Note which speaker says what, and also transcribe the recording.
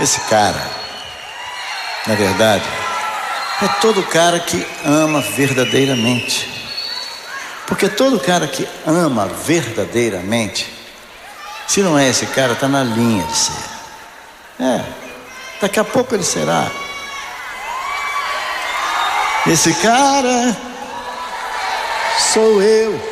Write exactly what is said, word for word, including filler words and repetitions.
Speaker 1: Esse cara, na verdade, é todo cara que ama verdadeiramente. Porque todo cara que ama verdadeiramente, se não é esse cara, está na linha de ser. É, daqui a pouco ele será. Esse cara sou eu.